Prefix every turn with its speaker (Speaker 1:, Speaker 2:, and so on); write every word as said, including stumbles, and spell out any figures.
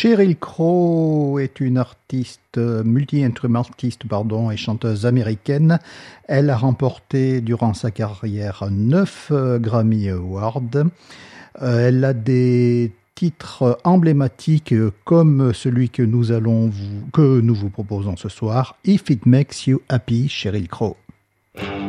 Speaker 1: Sheryl Crow est une artiste, multi-instrumentiste pardon, et chanteuse américaine. Elle a remporté durant sa carrière neuf Grammy Awards. Elle a des titres emblématiques comme celui que nous allons vous, que nous vous proposons ce soir, If It Makes You Happy, Sheryl Crow.